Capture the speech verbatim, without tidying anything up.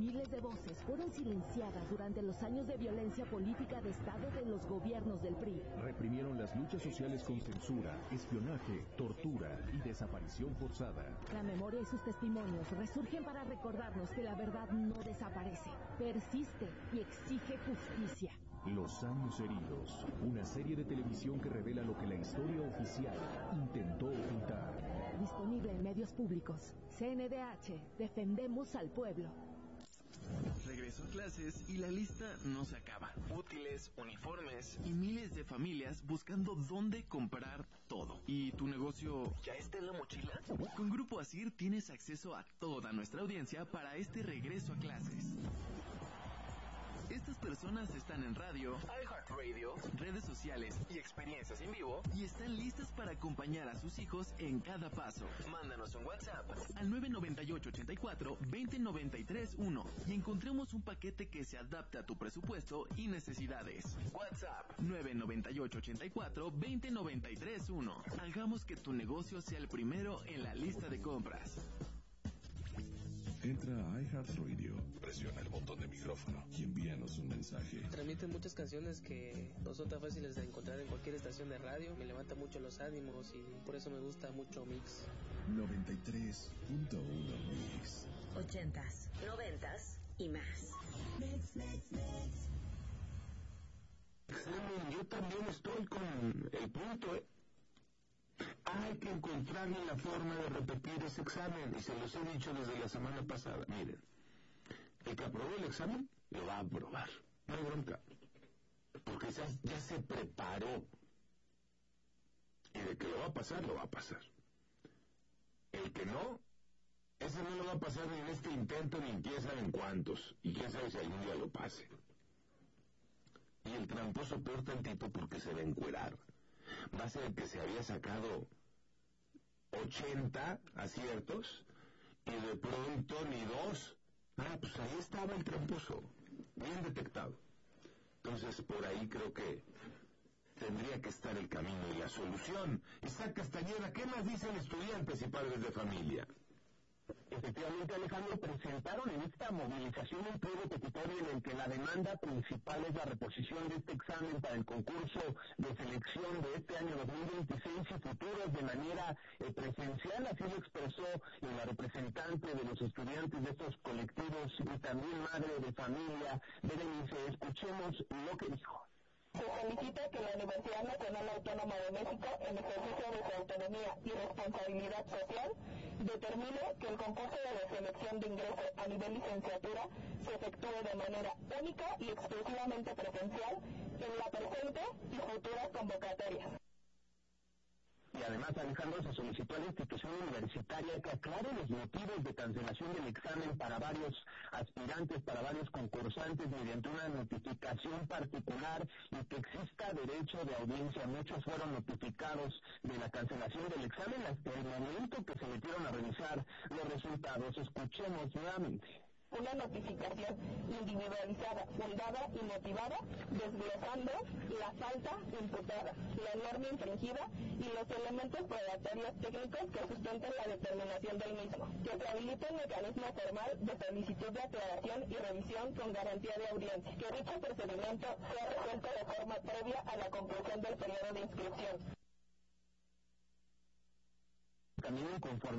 Miles de voces fueron silenciadas durante los años de violencia política de Estado de los gobiernos del P R I. Reprimieron las luchas sociales con censura, espionaje, tortura y desaparición forzada. La memoria y sus testimonios resurgen para recordarnos que la verdad no desaparece, persiste y exige justicia. Los años heridos, una serie de televisión que revela lo que la historia oficial intentó ocultar. Disponible en medios públicos. C N D H, defendemos al pueblo. Regreso a clases y la lista no se acaba. Útiles, uniformes y miles de familias buscando dónde comprar todo. ¿Y tu negocio ya está en la mochila? Con Grupo Asir tienes acceso a toda nuestra audiencia para este regreso a clases. Estas personas están en radio, iHeartRadio, redes sociales y experiencias en vivo y están listas para acompañar a sus hijos en cada paso. Mándanos un WhatsApp al nueve nueve ocho, ocho cuatro, dos cero nueve tres uno y encontremos un paquete que se adapte a tu presupuesto y necesidades. WhatsApp nueve nueve ocho, ocho cuatro, dos cero nueve tres uno. Hagamos que tu negocio sea el primero en la lista de compras. Entra a iHeartRadio, presiona el botón de micrófono y envíanos un mensaje. Transmiten muchas canciones que no son tan fáciles de encontrar en cualquier estación de radio. Me levanta mucho los ánimos y por eso me gusta mucho Mix. noventa y tres punto uno Mix. Ochentas, noventas y más. Mix, mix, mix. Examen, yo también estoy con el punto, ¿eh? Hay que encontrarle la forma de repetir ese examen, y se los he dicho desde la semana pasada. Miren, el que aprobó el examen lo va a aprobar, no hay bronca, porque ya, ya se preparó, y de que lo va a pasar, lo va a pasar. El que no, ese no lo va a pasar ni en este intento, ni en quién sabe en cuántos, y quién sabe si algún día lo pase. Y el tramposo peor tantito porque se va a encuerar. Va a ser el que se había sacado ochenta aciertos y de pronto ni dos. Ah, pues ahí estaba el tramposo, bien detectado. Entonces por ahí creo que tendría que estar el camino y la solución. Isaac Castañeda, ¿qué más dicen estudiantes y padres de familia? Efectivamente, Alejandro, presentaron en esta movilización un pliego petitorio en el que la demanda principal es la reposición de este examen para el concurso de selección de este año dos mil veintiséis y futuros de manera eh, presencial. Así lo expresó eh, la representante de los estudiantes de estos colectivos y también madre de familia, Berenice. Escuchemos lo que dijo. Se solicita que la Universidad Nacional Autónoma de México, en ejercicio de su autonomía y responsabilidad social, determine que el concurso de la selección de ingreso a nivel licenciatura se efectúe de manera única y exclusivamente presencial en la presente y futuras convocatorias. Y además, Alejandro, se solicitó a la institución universitaria que aclare los motivos de cancelación del examen para varios aspirantes, para varios concursantes, mediante una notificación particular y que exista derecho de audiencia. Muchos fueron notificados de la cancelación del examen hasta el momento que se metieron a revisar los resultados. Escuchemos nuevamente. Una notificación individualizada, fundada y motivada, desglosando la falta imputada, la norma infringida y los elementos probatorios técnicos que sustenten la determinación del mismo. Que se habilite un mecanismo formal de solicitud de aclaración y revisión con garantía de audiencia. Que dicho procedimiento sea resuelto de forma previa a la conclusión del periodo de inscripción. También conforme